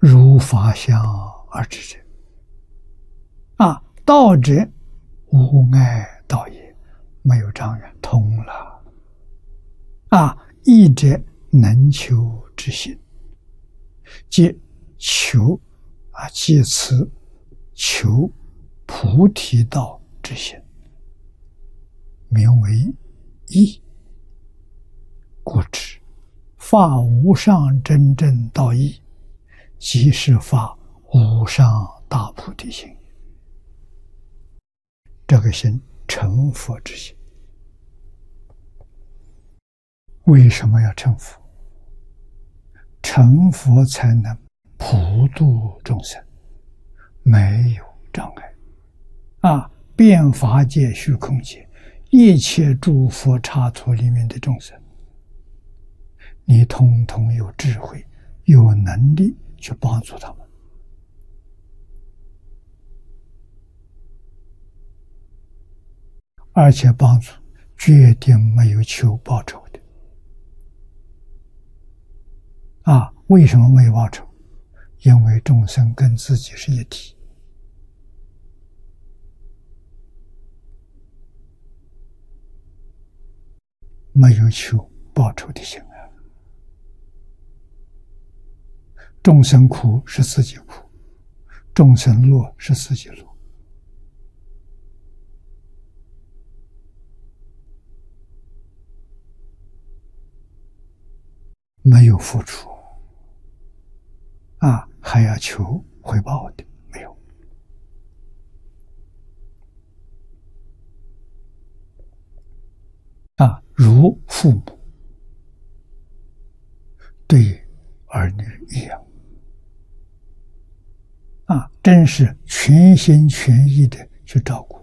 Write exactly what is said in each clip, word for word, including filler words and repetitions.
如法相而知者。啊，道者无碍道也，没有障碍，通了。啊，义者能求之心，即求啊，借此求菩提道之心，名为义。故知发无上真正道义，即是发无上大菩提心。这个心成佛之心。为什么要成佛？成佛才能普度众生，没有障碍。啊，遍法界、虚空界，一切诸佛刹土里面的众生，你通通有智慧、有能力去帮助他们。而且帮助决定没有求报酬的。啊，为什么没有报酬？因为众生跟自己是一体。没有求报酬的心啊！众生苦是自己苦，众生乐是自己乐。没有付出啊，还要求回报的，没有。啊，如父母对儿女一样，啊，真是全心全意的去照顾，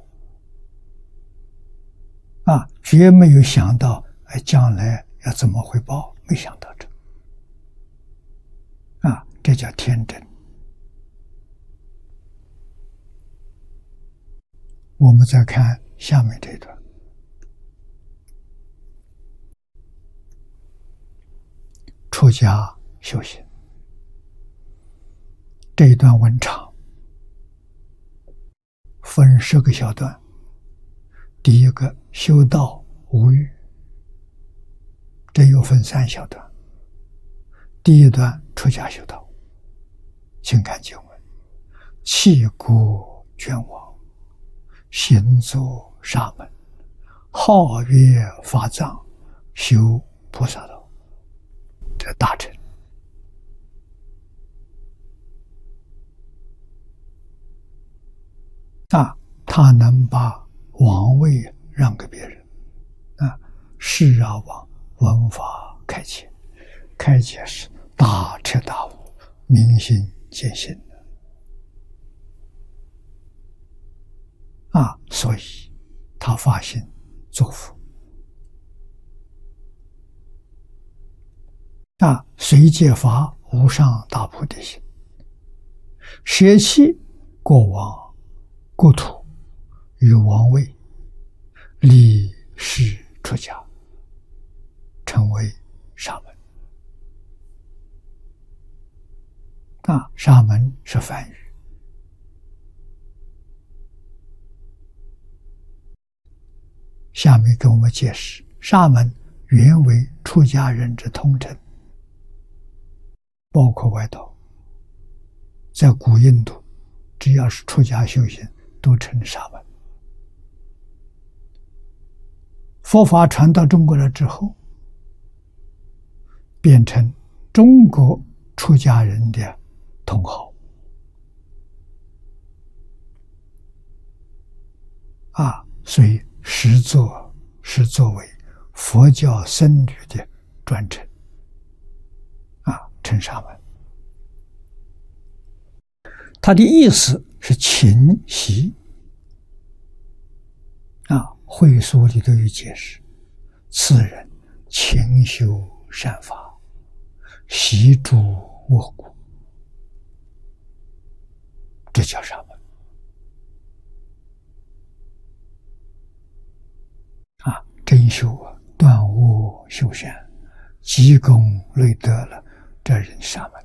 啊，绝没有想到哎，将来要怎么回报，没想到这。啊，这叫天真。我们再看下面这段，出家修行。这一段文长，分十个小段。第一个修道无欲，这又分三小段。第一段出家修道，请看经文：弃国捐王，行作沙门，好乐法藏，修菩萨道。这大乘啊，他能把王位让给别人啊，是啊，王文法开启。开解是大彻大悟、明心见性的啊，所以他发心做佛啊，随戒法无上大菩提心，舍弃过往国土与王位，立誓出家，成为沙门。啊，沙门是梵语。下面给我们解释，沙门原为出家人之通称，包括外道。在古印度，只要是出家修行，都称沙门。佛法传到中国来之后，变成中国出家人的通号啊，所以实作是作为佛教僧侣的专称啊，称沙门。它的意思是勤习啊，会所里头有解释，此人勤修善法，习诸恶果，这叫沙门啊！真修啊，断恶修善，积功累德了，这人沙门。